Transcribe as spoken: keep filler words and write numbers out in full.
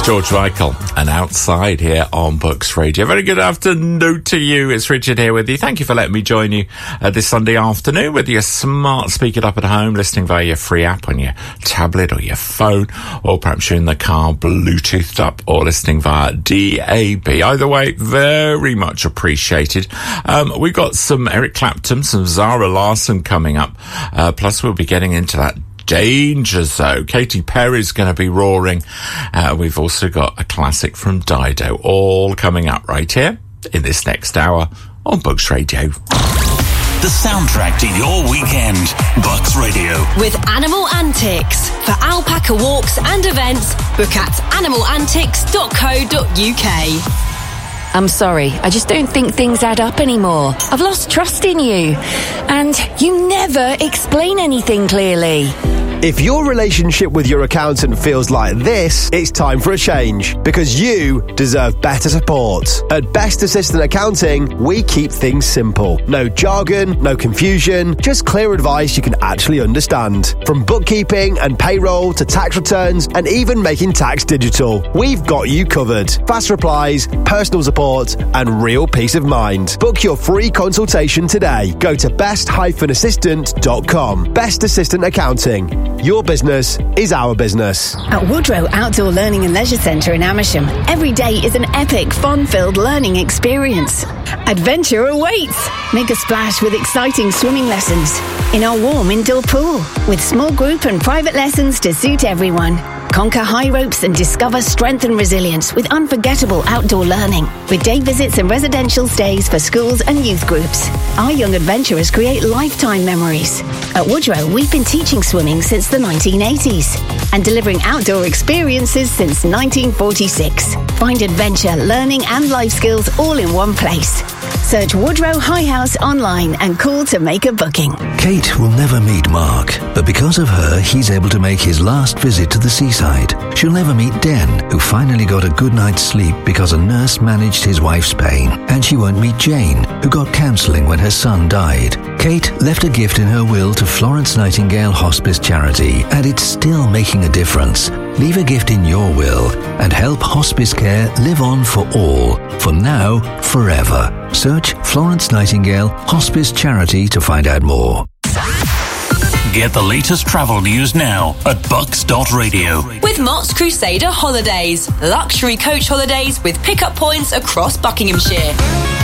George Michael and Outside here on Books Radio. Very good afternoon to you. It's Richard here with you. Thank you for letting me join you uh, this Sunday afternoon with your smart speaker up at home, listening via your free app on your tablet or your phone, or perhaps you're in the car, Bluetoothed up, or listening via D A B. Either way, very much appreciated. Um, we've got some Eric Clapton, some Zara Larsson coming up. Uh, plus, we'll be getting into that Danger Zone. Katy Perry's going to be roaring. Uh, we've also got a classic from Dido, all coming up right here in this next hour on Books Radio. The soundtrack to your weekend. Bucks Radio. With Animal Antics. For alpaca walks and events, book at animal antics dot co dot uk. I'm sorry, I just don't think things add up anymore. I've lost trust in you. And you never explain anything clearly. If your relationship with your accountant feels like this, it's time for a change, because you deserve better support. At Best Assistant Accounting, we keep things simple. No jargon, no confusion, just clear advice you can actually understand. From bookkeeping and payroll to tax returns and even making tax digital, we've got you covered. Fast replies, personal support, and real peace of mind. Book your free consultation today. Go to best dash assistant dot com. Best Assistant Accounting. Your business is our business. At Woodrow Outdoor Learning and Leisure Centre in Amersham, every day is an epic, fun-filled learning experience. Adventure awaits. Make a splash with exciting swimming lessons in our warm indoor pool, with small group and private lessons to suit everyone. Conquer high ropes and discover strength and resilience with unforgettable outdoor learning, with day visits and residential stays for schools and youth groups. Our young adventurers create lifetime memories. At Woodrow, we've been teaching swimming since the nineteen eighties and delivering outdoor experiences since nineteen forty-six. Find adventure, learning and life skills all in one place. Search Woodrow High House online and call to make a booking. Kate will never meet Mark, but because of her, he's able to make his last visit to the seaside. She'll never meet Den, who finally got a good night's sleep because a nurse managed his wife's pain. And she won't meet Jane, who got counselling when her son died. Kate left a gift in her will to Florence Nightingale Hospice Charity, and it's still making a difference. Leave a gift in your will and help hospice care live on for all, for now, forever. Search Florence Nightingale Hospice Charity to find out more. Get the latest travel news now at bucks dot radio. With Mott's Crusader Holidays. Luxury coach holidays with pickup points across Buckinghamshire.